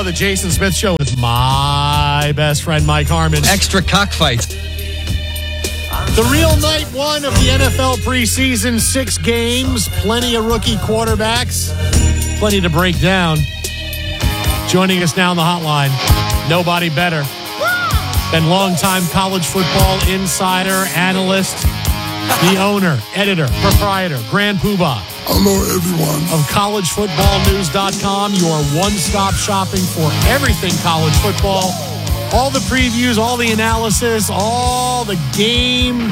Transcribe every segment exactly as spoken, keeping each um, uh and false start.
The Jason Smith Show with my best friend, Mike Harmon. Extra cockfights. The real night one of the N F L preseason, six games, plenty of rookie quarterbacks, plenty to break down. Joining us now on the hotline, nobody better than longtime college football insider, analyst, the owner, editor, proprietor, Grand Poobah. Hello, everyone. Of college football news dot com, your one-stop shopping for everything college football. All the previews, all the analysis, all the game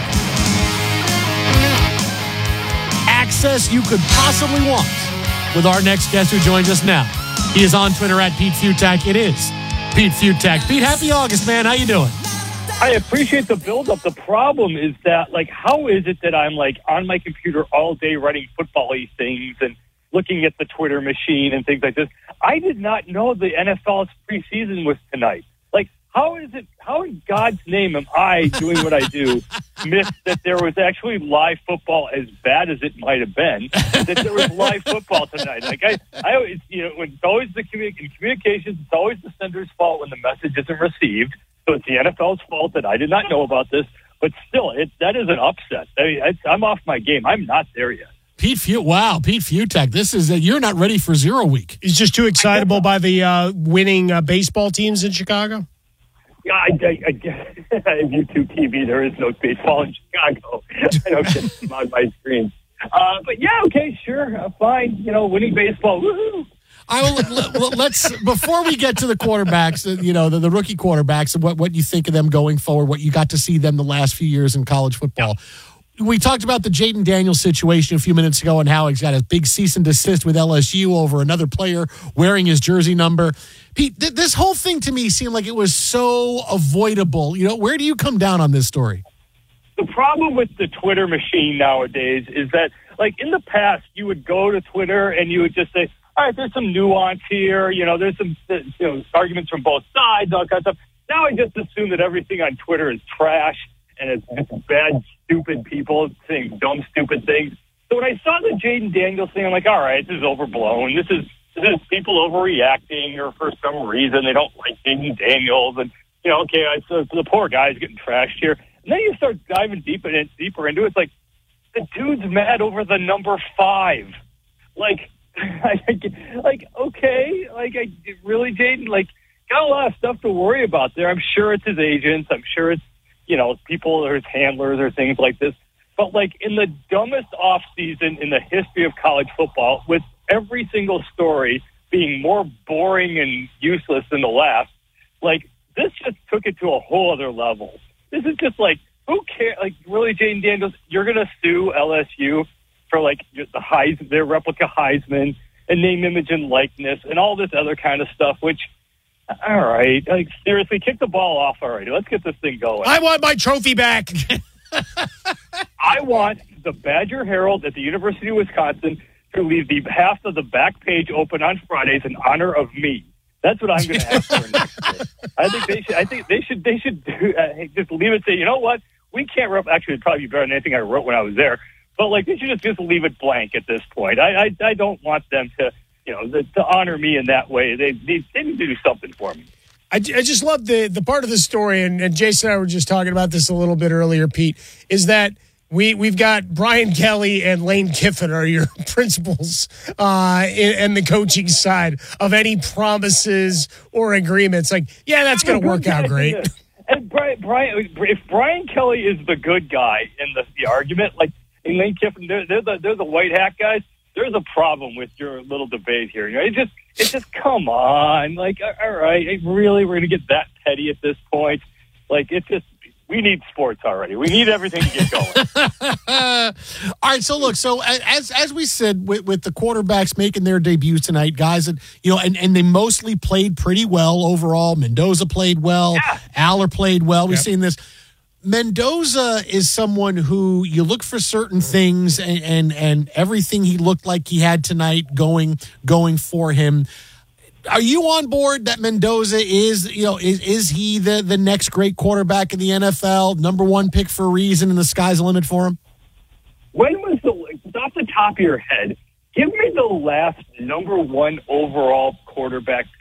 access you could possibly want with our next guest who joins us now. He is on Twitter at Pete Fiutak. It is Pete Fiutak. Pete, happy August, man. How you doing? I appreciate the build-up. The problem is that, like, how is it that I'm, like, on my computer all day writing football-y things and looking at the Twitter machine and things like this? I did not know the N F L's preseason was tonight. Like, how is it, how in God's name am I doing what I do, missed that there was actually live football, as bad as it might have been, that there was live football tonight? Like, I, I always, you know, when it's always the commu- in communications, it's always the sender's fault when the message isn't received. So it's the N F L's fault that I did not know about this, but still, it, that is an upset. I mean, I, I'm off my game. I'm not there yet. Pete Fiutak, wow, Pete Fiutak, this is, a, you're not ready for zero week. He's just too excitable by the uh, winning uh, baseball teams in Chicago? Yeah, I, I, I guess YouTube T V, there is no baseball in Chicago. I don't get them on my screen. Uh, but yeah, okay, sure, uh, fine. You know, winning baseball, woohoo. I will, let's before we get to the quarterbacks, you know, the, the rookie quarterbacks, and what, what you think of them going forward, what you got to see them the last few years in college football. Yeah. We talked about the Jayden Daniels situation a few minutes ago and how he's got a big cease and desist with L S U over another player wearing his jersey number. Pete, th- this whole thing to me seemed like it was so avoidable. You know, where do you come down on this story? The problem with the Twitter machine nowadays is that, like, in the past, you would go to Twitter and you would just say, all right, there's some nuance here. You know, there's some you know arguments from both sides, all kind of stuff. Now I just assume that everything on Twitter is trash and it's just bad, stupid people saying dumb, stupid things. So when I saw the Jayden Daniels thing, I'm like, all right, this is overblown. This is this is people overreacting, or for some reason they don't like Jayden Daniels. And, you know, okay, I, so the poor guy's getting trashed here. And then you start diving deeper, in, deeper into it. It's like, the dude's mad over the number five. Like, like, okay, like, I really, Jayden, like, got a lot of stuff to worry about there. I'm sure it's his agents. I'm sure it's, you know, people or his handlers or things like this. But, like, in the dumbest offseason in the history of college football, with every single story being more boring and useless than the last, like, this just took it to a whole other level. This is just like, who cares? Like, really, Jayden Daniels, you're going to sue L S U for, like, the Heis, their replica Heisman and name, image, and likeness and all this other kind of stuff, which, all right, like, seriously, kick the ball off already. Let's get this thing going. I want my trophy back. I want the Badger Herald at the University of Wisconsin to leave the half of the back page open on Fridays in honor of me. That's what I'm going to ask for next year. I think they should. I think they should. They should do, uh, just leave it. Say, you know what? We can't. Rep- Actually, it'd probably be better than anything I wrote when I was there. But, like, they should just, just leave it blank at this point. I, I I don't want them to, you know, the, to honor me in that way. They they, they need to do something for me. I, I just love the the part of the story, and, and Jason and I were just talking about this a little bit earlier, Pete, is that we, we've got Brian Kelly and Lane Kiffin are your principals uh, in, in the coaching side of any promises or agreements. Like, yeah, that's going to work out great. And Brian, Brian, if Brian Kelly is the good guy in the, the argument, like, and Lane Kiffin, they're, they're the they're the white hat guys. There's a problem with your little debate here. You know, it just it just come on, like, all right, really, we're gonna get that petty at this point? Like, it's just, we need sports already. We need everything to get going. All right, so look, so as as we said, with, with the quarterbacks making their debuts tonight, guys, and you know, and, and they mostly played pretty well overall. Mendoza played well. Yeah. Aller played well. We've Yep. seen this. Mendoza is someone who you look for certain things, and, and and everything he looked like he had tonight going going for him. Are you on board that Mendoza is, you know, is, is he the, the next great quarterback in the N F L, number one pick for a reason, and the sky's the limit for him? When was the, off the top of your head, give me the last number one overall quarterback pick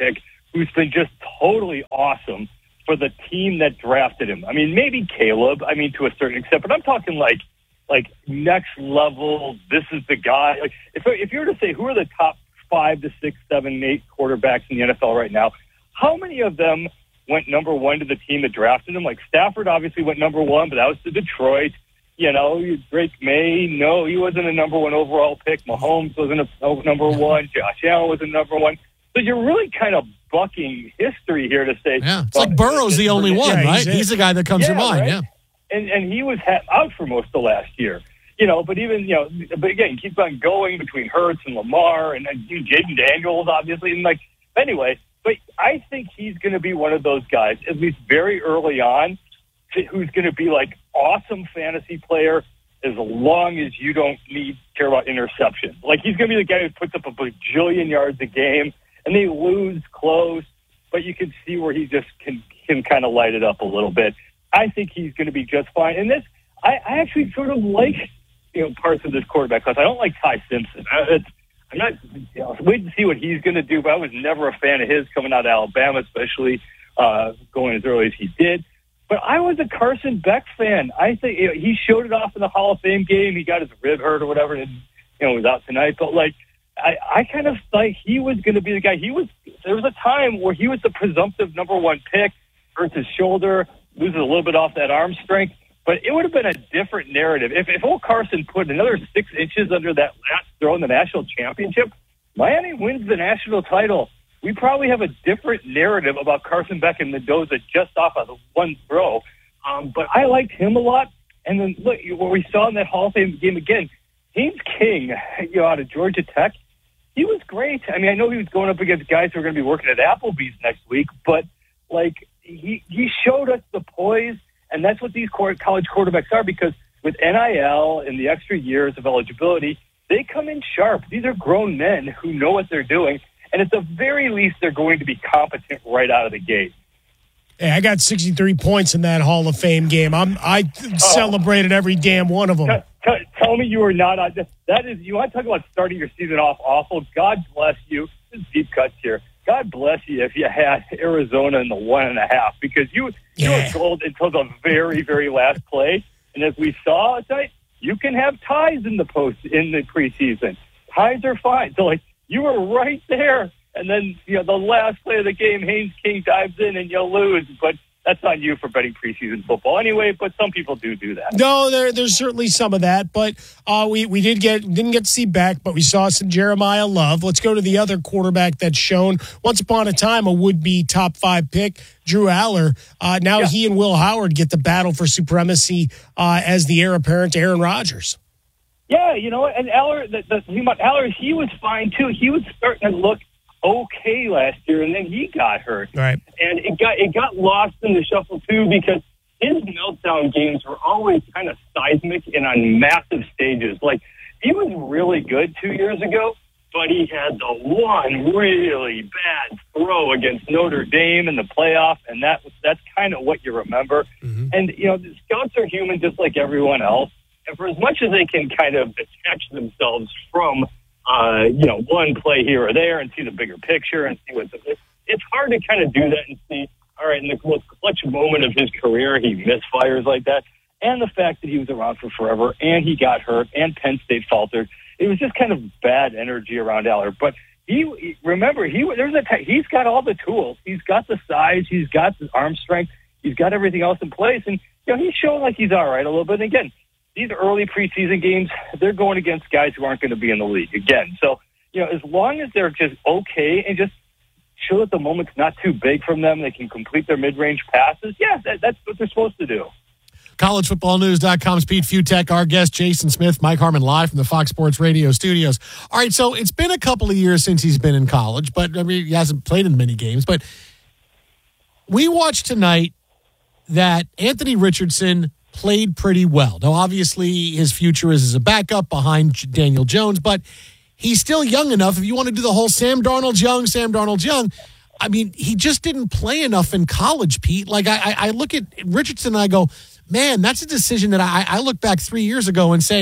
who's been just totally awesome for the team that drafted him. I mean, maybe Caleb, I mean, to a certain extent, but I'm talking like like next level, this is the guy. Like if, if you were to say who are the top five to six, seven, eight quarterbacks in the N F L right now, how many of them went number one to the team that drafted him? Like Stafford obviously went number one, but that was to Detroit. You know, Drake May, no, he wasn't a number one overall pick. Mahomes wasn't a number one. Josh Allen wasn't number one. So you're really kind of bucking history here to say. Yeah, it's like Burrow's the only one, yeah, right? He's, he's the guy that comes yeah, to mind, right? yeah. And and he was ha- out for most of last year. You know, but even, you know, but again, keeps on going between Hurts and Lamar and, and Jaden Daniels, obviously. And like, anyway, but I think he's going to be one of those guys, at least very early on, who's going to be like awesome fantasy player as long as you don't need care about interception. Like he's going to be the guy who puts up a bajillion yards a game and they lose close, but you can see where he just can, can kind of light it up a little bit. I think he's going to be just fine. And this, I, I actually sort of like, you know, parts of this quarterback class. I don't like Ty Simpson. I, it's, I'm not, you know, wait to see what he's going to do, but I was never a fan of his coming out of Alabama, especially uh, going as early as he did. But I was a Carson Beck fan. I think, you know, he showed it off in the Hall of Fame game. He got his rib hurt or whatever, and, you know, was out tonight. But, like, I, I kind of thought he was going to be the guy. He was, there was a time where he was the presumptive number one pick, hurts his shoulder, loses a little bit off that arm strength. But it would have been a different narrative. If, if old Carson put another six inches under that last throw in the national championship, Miami wins the national title. We probably have a different narrative about Carson Beck and Mendoza just off of the one throw. Um, but I liked him a lot. And then, look, what we saw in that Hall of Fame game again, Haynes King, you know, out of Georgia Tech, he was great. I mean, I know he was going up against guys who are going to be working at Applebee's next week, but, like, he, he showed us the poise. And that's what these college quarterbacks are, because with N I L and the extra years of eligibility, they come in sharp. These are grown men who know what they're doing. And at the very least, they're going to be competent right out of the gate. Hey, I got sixty-three points in that Hall of Fame game. I'm, I oh. celebrated every damn one of them. T- t- tell me you were not on. That is, you want to talk about starting your season off awful? God bless you. This is deep cuts here. God bless you if you had Arizona in the one and a half, because you, yeah. you were gold until the very, very last play. And as we saw tonight, you can have ties in the post in the preseason. Ties are fine. So, like, you were right there. And then, you know, the last play of the game, Haynes King dives in and you'll lose. But that's on you for betting preseason football anyway, but some people do do that. No, there, there's certainly some of that, but uh, we, we did get, didn't get to see Beck, but we saw some Jeremiah Love. Let's go to the other quarterback that's shown once upon a time a would-be top five pick, Drew Aller. Uh, now yeah. he and Will Howard get the battle for supremacy uh, as the heir apparent to Aaron Rodgers. Yeah, you know, and Aller, the, the thing about Aller, he was fine too. He was starting to look okay last year, and then he got hurt. Right. And it got it got lost in the shuffle too, because his meltdown games were always kind of seismic and on massive stages. Like, he was really good two years ago, but he had the one really bad throw against Notre Dame in the playoff, and that that's kind of what you remember. Mm-hmm. And, you know, the scouts are human just like everyone else, and for as much as they can kind of detach themselves from Uh, you know, one play here or there and see the bigger picture and see what's – it's hard to kind of do that and see, all right, in the most clutch moment of his career, he misfires like that. And the fact that he was around for forever and he got hurt and Penn State faltered. It was just kind of bad energy around Aller. But he – remember, he there's a he's got all the tools. He's got the size. He's got the arm strength. He's got everything else in place. And, you know, he's showing like he's all right a little bit. And, again, these early preseason games, they're going against guys who aren't going to be in the league again. So, you know, as long as they're just okay and just show that the moment's not too big from them, they can complete their mid-range passes, yeah, that, that's what they're supposed to do. college football news dot com's Pete Futek, our guest, Jason Smith, Mike Harmon, live from the Fox Sports Radio studios. All right, so it's been a couple of years since he's been in college, but I mean, he hasn't played in many games. But we watched tonight that Anthony Richardson played pretty well. Now, obviously, his future is as a backup behind Daniel Jones, but he's still young enough. If you want to do the whole Sam Darnold's young, Sam Darnold's young, I mean, he just didn't play enough in college, Pete. Like, I, I look at Richardson and I go, man, that's a decision that I, I look back three years ago and say,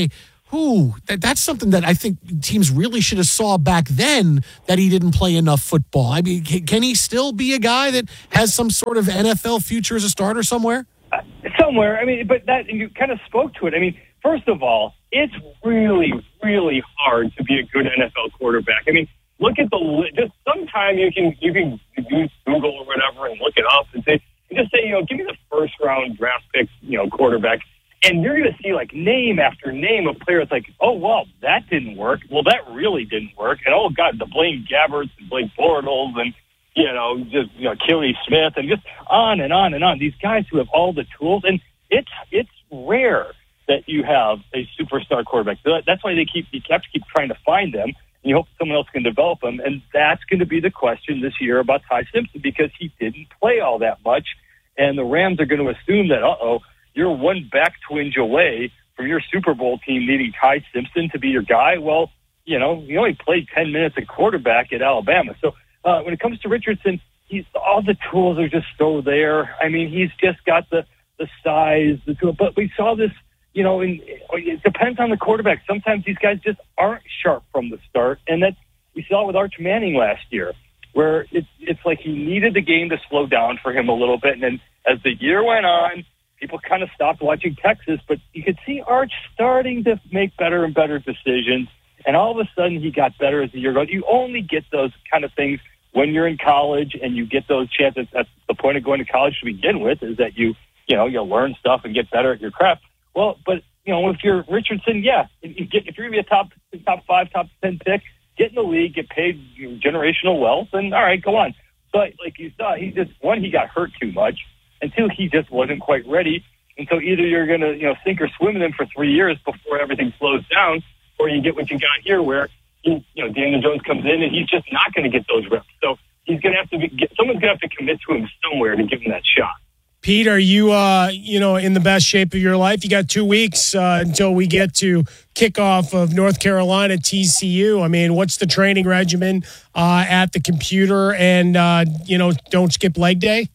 Ooh, that, that's something that I think teams really should have saw back then, that he didn't play enough football. I mean, can, can he still be a guy that has some sort of N F L future as a starter somewhere? Uh, somewhere. I mean, but that you kind of spoke to it. I mean, first of all, it's really, really hard to be a good N F L quarterback. I mean, look at the li- just sometime you can you can use Google or whatever and look it up and say and just say, you know, give me the first round draft pick, you know, quarterback. And you're going to see, like, name after name of players like, oh, well, that didn't work. Well, that really didn't work. And, oh, God, the Blaine Gabberts and Blake Bortles and, you know, just, you know, Kelly Smith and just on and on and on. These guys who have all the tools. And it's it's rare that you have a superstar quarterback. So that's why they keep you have to keep trying to find them. And you hope someone else can develop them. And that's going to be the question this year about Ty Simpson, because he didn't play all that much. And the Rams are going to assume that, uh-oh, you're one back twinge away from your Super Bowl team needing Ty Simpson to be your guy. Well, you know, he only played ten minutes at quarterback at Alabama. So uh, when it comes to Richardson, he's all the tools are just so there. I mean, he's just got the, the size, the tool. But we saw this, you know, in, it depends on the quarterback. Sometimes these guys just aren't sharp from the start. And that we saw it with Arch Manning last year, where it's, it's like he needed the game to slow down for him a little bit. And then as the year went on, people kind of stopped watching Texas, but you could see Arch starting to make better and better decisions. And all of a sudden, he got better as the year goes. You only get those kind of things when you're in college, and you get those chances. That's the point of going to college to begin with, is that you, you know, you'll learn stuff and get better at your craft. Well, but you know, if you're Richardson, yeah, if, you get, if you're going to be a top, top five, top ten pick, get in the league, get paid generational wealth, and all right, go on. But like you saw, he just one, he got hurt too much. And two, he just wasn't quite ready. And so either you're going to, you know, sink or swim in him for three years before everything slows down, or you get what you got here, where he, you know, Daniel Jones comes in and he's just not going to get those reps. So he's going to have to be, get, someone's going to have to commit to him somewhere to give him that shot. Pete, are you, uh, you know, in the best shape of your life? You got two weeks uh, until we get to kickoff of North Carolina T C U. I mean, what's the training regimen uh, at the computer? And, uh, you know, don't skip leg day?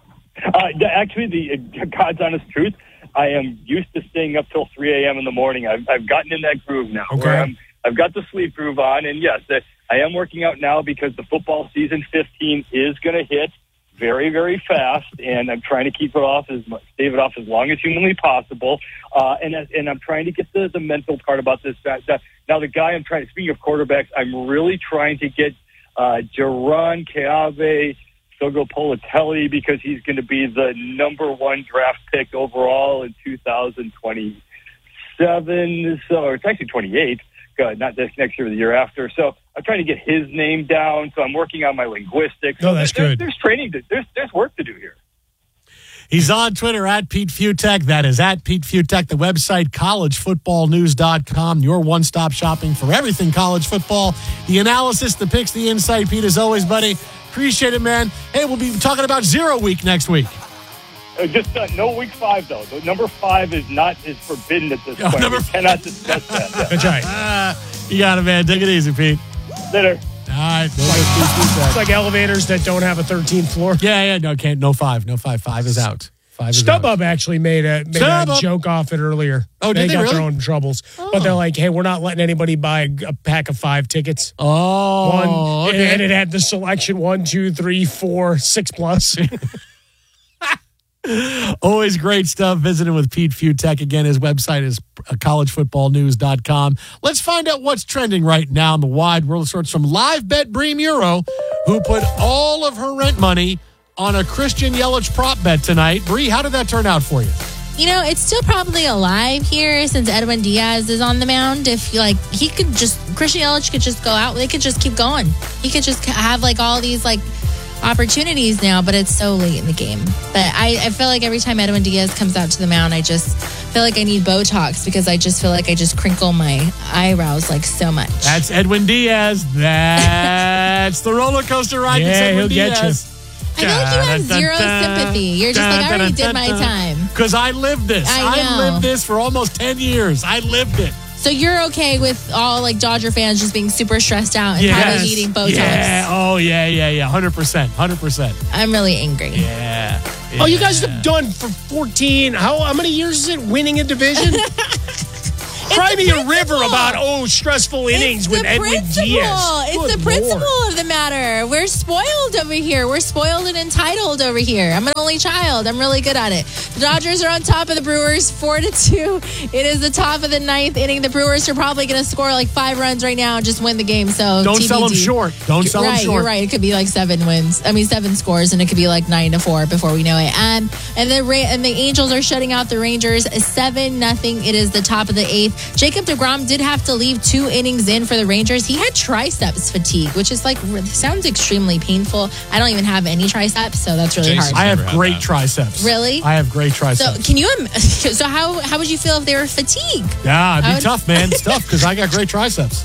Uh, actually, the uh, God's honest truth, I am used to staying up till three a.m. in the morning. I've, I've gotten in that groove now. Okay. Where I'm, I've got the sleep groove on. And, yes, uh, I am working out now because the football season fifteen is going to hit very, very fast. And I'm trying to keep it off, as much, stave it off as long as humanly possible. Uh, and and I'm trying to get the, the mental part about this. That, that, now, the guy I'm trying, speaking of quarterbacks, I'm really trying to get uh, Jaron Keave Sogo Politelli, because he's going to be the number one draft pick overall in two thousand twenty-seven. So, or it's actually twenty-eight. God, not this next year or the year after. So I'm trying to get his name down. So I'm working on my linguistics. No, that's there's, good. There's training. To, there's there's work to do here. He's on Twitter at Pete Fiutak. That is at Pete Fiutak. The website, college football news dot com. Your one-stop shopping for everything college football. The analysis, the picks, the insight. Pete, as always, buddy. Appreciate it, man. Hey, we'll be talking about zero week next week. Uh, just uh, no week five, though. The number five is not is forbidden at this Oh, point. number We cannot discuss that. Yeah. That's right. Uh, you got it, man. Take it easy, Pete. Later. All right. It's like elevators that don't have a thirteenth floor. Yeah, yeah. No, can't. No five. No five. Five is out. Five is out. StubHub actually made a, made a StubHub. joke off it earlier. Oh, did they they got really? their own troubles. Oh. But they're like, hey, we're not letting anybody buy a, a pack of five tickets. Oh, One, okay. and, and it had the selection one, two, three, four, six plus. Always great stuff visiting with Pete Fiutak. Again, his website is college football news dot com. Let's find out what's trending right now in the wide world of sports from Live Bet Bree Muro, who put all of her rent money on a Christian Yelich prop bet tonight. Bree, how did that turn out for you? You know, it's still probably alive here since Edwin Diaz is on the mound. If like he could just Christian Yelich could just go out, they could just keep going. He could just have like all these like opportunities now, but it's so late in the game. But I, I feel like every time Edwin Diaz comes out to the mound, I just feel like I need Botox because I just feel like I just crinkle my eyebrows like so much. That's Edwin Diaz. That's the roller coaster ride. Yeah, that's Edwin he'll get Diaz. I feel like you have zero sympathy. You're just like, I already did my time. Because I lived this. I know. lived this for almost ten years. I lived it. So you're okay with all like Dodger fans just being super stressed out and Yes. probably needing Botox? Yeah. Oh, yeah, yeah, yeah. one hundred percent. one hundred percent. I'm really angry. Yeah. Oh, you guys Yeah. have done for fourteen. How, how many years is it winning a division? It's Cry the me a principle. river about, oh, stressful innings It's with the Edwin principle. Diaz. It's Good the principle Lord. of the matter. We're spoiled over here. We're spoiled and entitled over here. I'm an only child. I'm really good at it. The Dodgers are on top of the Brewers, four to two. It is the top of the ninth inning. The Brewers are probably going to score like five runs right now and just win the game. So Don't T B D. sell them short. Don't sell right, them short. You're right. It could be like seven wins. I mean, seven scores, and it could be like nine to four before we know it. Um, and the Ra- and the Angels are shutting out the Rangers seven nothing. It is the top of the eighth. Jacob deGrom did have to leave two innings in for the Rangers. He had triceps fatigue, which is like sounds extremely painful. I don't even have any triceps, so that's really Jason. hard. I have Never had great that. triceps. Really? I have great So triceps. can you? im- So how how would you feel if they were fatigued? yeah, it'd I be would- tough, man. It's tough because I got great triceps.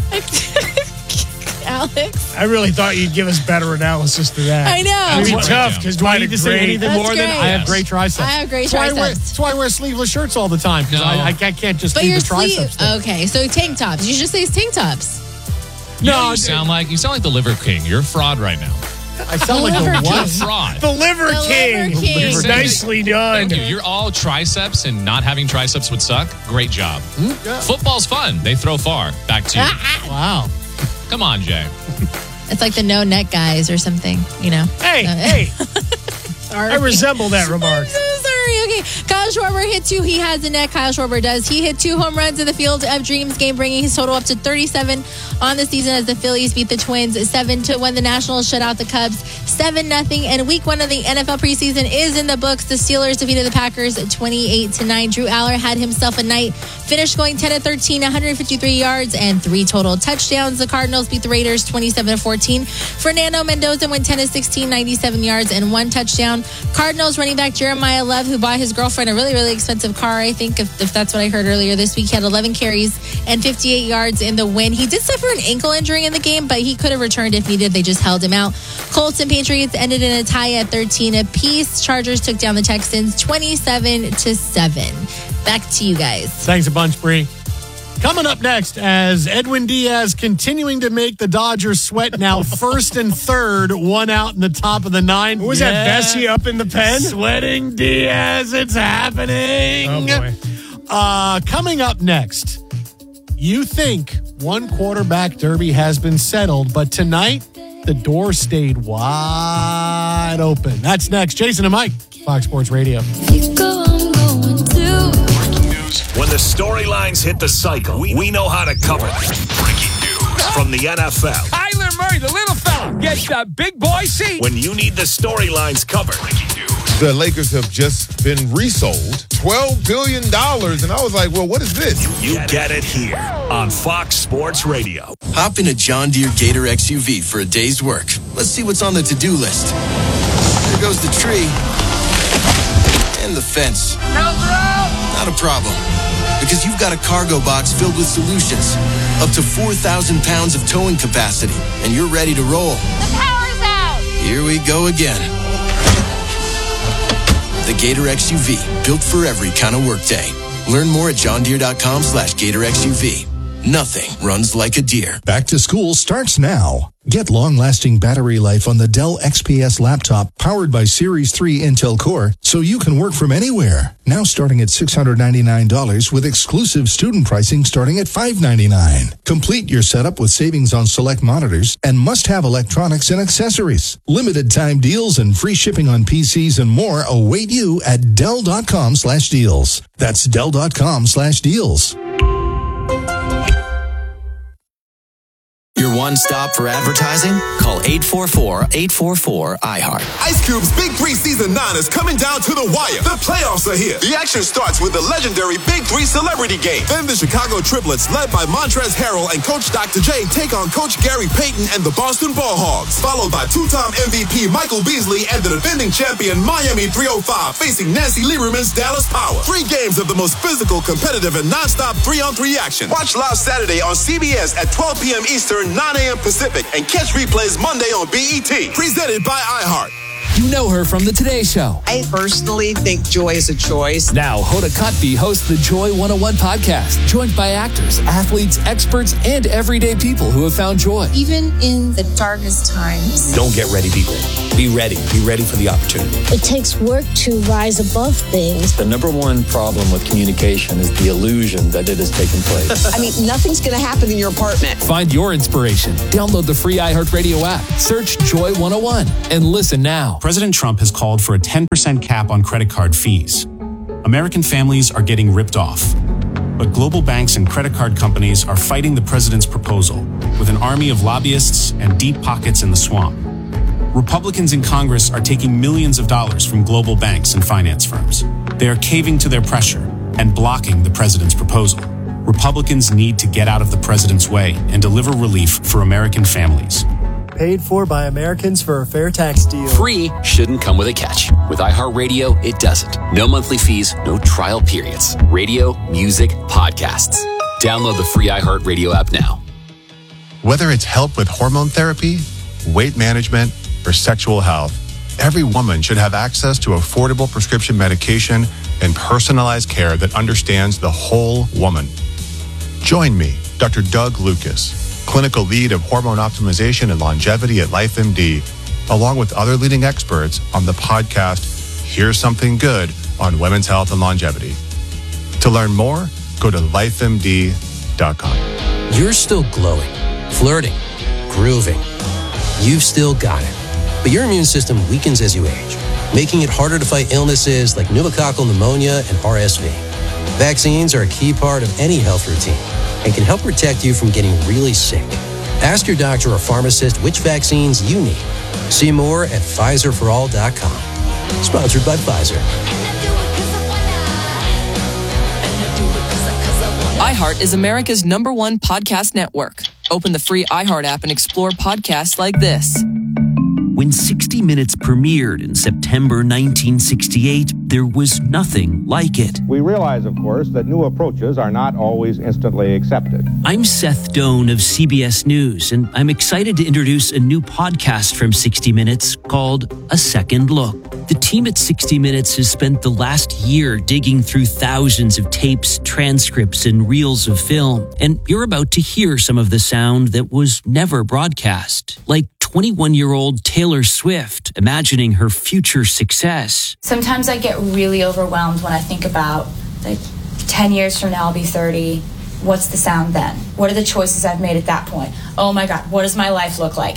Alex, I really thought you'd give us better analysis to that. I know. It'd be Right tough now. because Do I Dwight need to had say great. anything That's more than great. I have Yes. great triceps? I have great That's why I wear, triceps. that's why I wear sleeveless shirts all the time. 'cause No. I, I can't can't just But leave your the triceps. sleeve. there. Okay, so tank tops. You should say tank tops. You know No, what you sound like? You sound like the Liver King. You're a fraud right now. I sound like Liver a You're a what? fraud. The Liver The King. Liver King. Liver King. Nicely done. Thank you. You're all triceps, and not having triceps would suck. Great job. Yeah. Football's fun. They throw far. Back to you. Wow. Come on, Jay. It's like the no net guys or something, you know. Hey, Uh, hey, Sorry. I resemble that remark. I'm so sorry. Okay, Kyle Schwarber hit two. He has the net. Kyle Schwarber does. He hit two home runs in the Field of Dreams game, bringing his total up to thirty-seven on the season as the Phillies beat the Twins seven to when the Nationals shut out the Cubs seven nothing. And week one of the N F L preseason is in the books. The Steelers defeated the Packers twenty-eight to nine. Drew Aller had himself a night. Finished going ten to thirteen, one hundred fifty-three yards and three total touchdowns. The Cardinals beat the Raiders twenty-seven to fourteen. Fernando Mendoza went ten to sixteen, ninety-seven yards and one touchdown. Cardinals running back Jeremiah Love, who bought his girlfriend a really, really expensive car, I think, if, if that's what I heard earlier this week, he had eleven carries and fifty-eight yards in the win. He did suffer an ankle injury in the game, but he could have returned if needed. They just held him out. Colts and Patriots ended in a tie at thirteen apiece. Chargers took down the Texans twenty-seven to seven. Back to you guys. Thanks a bunch, Bree. Coming up next, as Edwin Diaz continuing to make the Dodgers sweat now, first and third, one out in the top of the ninth. Was that Bessie up in the pen? Sweating Diaz, it's happening. Oh, boy. Uh, coming up next, you think one quarterback derby has been settled, but tonight the door stayed wide open. That's next. Jason and Mike, Fox Sports Radio. When the storylines hit the cycle, we, we know how to cover them. Breaking news from the N F L. Kyler Murray, the little fella, gets the big boy seat. When you need the storylines covered. Breaking news. The Lakers have just been resold twelve billion dollars. And I was like, well, what is this? You get it here on Fox Sports Radio. Hop in a John Deere Gator X U V for a day's work. Let's see what's on the to-do list. There goes the tree. And the fence. Not a problem. Because you've got a cargo box filled with solutions. Up to four thousand pounds of towing capacity. And you're ready to roll. The power's out. Here we go again. The Gator X U V, built for every kind of workday. Learn more at johndeere.com slash Gator X U V. Nothing runs like a deer. Back to school starts now. Get long-lasting battery life on the Dell X P S laptop powered by Series three Intel Core so you can work from anywhere. Now starting at six hundred ninety-nine dollars with exclusive student pricing starting at five hundred ninety-nine dollars. Complete your setup with savings on select monitors and must-have electronics and accessories. Limited time deals and free shipping on P Cs and more await you at Dell.com slash deals. That's Dell.com slash deals. Your one-stop for advertising? Call eight four four, eight four four, I heart. Ice Cube's Big Three Season nine is coming down to the wire. The playoffs are here. The action starts with the legendary Big Three Celebrity Game. Then the Chicago Triplets, led by Montrezl Harrell and Coach Doctor J, take on Coach Gary Payton and the Boston Ball Hogs. Followed by two-time M V P Michael Beasley and the defending champion Miami three oh five facing Nancy Lieberman's Dallas Power. Three games of the most physical, competitive, and non-stop three-on-three action. Watch live Saturday on C B S at twelve p.m. Eastern, nine a.m. Pacific, and catch replays Monday on B E T. Presented by iHeart. You know her from The Today Show. I personally think joy is a choice. Now, Hoda Kotb hosts the Joy one oh one podcast, joined by actors, athletes, experts, and everyday people who have found joy. Even in the darkest times. Don't get ready, people. Be ready. Be ready for the opportunity. It takes work to rise above things. The number one problem with communication is the illusion that it has taken place. I mean, nothing's going to happen in your apartment. Find your inspiration. Download the free iHeartRadio app. Search Joy one oh one and listen now. President Trump has called for a ten percent cap on credit card fees. American families are getting ripped off. But global banks and credit card companies are fighting the president's proposal with an army of lobbyists and deep pockets in the swamp. Republicans in Congress are taking millions of dollars from global banks and finance firms. They are caving to their pressure and blocking the president's proposal. Republicans need to get out of the president's way and deliver relief for American families. Paid for by Americans for a fair tax deal. Free shouldn't come with a catch. With iHeartRadio, it doesn't. No monthly fees, no trial periods. Radio, music, podcasts. Download the free iHeartRadio app now. Whether it's help with hormone therapy, weight management, or sexual health, every woman should have access to affordable prescription medication and personalized care that understands the whole woman. Join me, Doctor Doug Lucas, clinical lead of hormone optimization and longevity at LifeMD, along with other leading experts on the podcast, Here's Something Good on Women's Health and Longevity. To learn more, go to life M D dot com. You're still glowing, flirting, grooving. You've still got it. But your immune system weakens as you age, making it harder to fight illnesses like pneumococcal pneumonia and R S V. Vaccines are a key part of any health routine and can help protect you from getting really sick. Ask your doctor or pharmacist which vaccines you need. See more at Pfizer for all dot com. Sponsored by Pfizer. iHeart is America's number one podcast network. Open the free iHeart app and explore podcasts like this. When sixty minutes premiered in September nineteen sixty-eight, there was nothing like it. We realize, of course, that new approaches are not always instantly accepted. I'm Seth Doan of C B S News, and I'm excited to introduce a new podcast from sixty minutes called A Second Look. The team at sixty minutes has spent the last year digging through thousands of tapes, transcripts, and reels of film, and you're about to hear some of the sound that was never broadcast, like twenty-one-year-old Taylor Swift imagining her future success. Sometimes I get really overwhelmed when I think about, like, ten years from now I'll be thirty. What's the sound then? What are the choices I've made at that point? Oh my God, what does my life look like?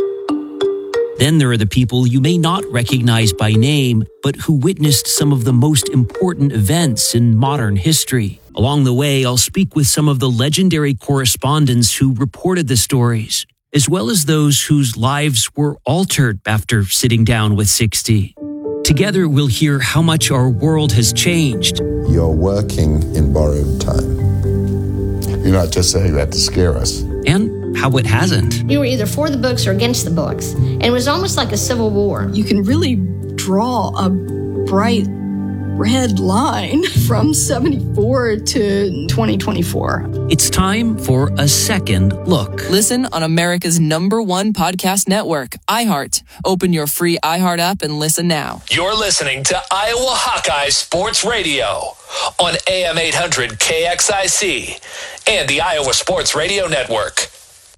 Then there are the people you may not recognize by name, but who witnessed some of the most important events in modern history. Along the way, I'll speak with some of the legendary correspondents who reported the stories, as well as those whose lives were altered after sitting down with sixty. Together, we'll hear how much our world has changed. You're working in borrowed time. You're not just saying that to scare us. And how it hasn't. You were either for the books or against the books. And it was almost like a civil war. You can really draw a bright red line from seventy-four to twenty twenty-four. It's time for A Second Look. Listen on America's number one podcast network, iHeart. Open your free iHeart app and listen now. You're listening to Iowa Hawkeye Sports Radio on A M eight hundred K X I C and the Iowa Sports Radio Network.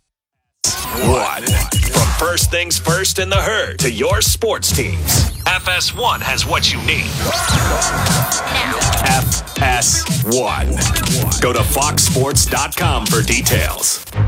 One. From first things first in the herd to your sports teams, F S one has what you need. F S one. Go to fox sports dot com for details.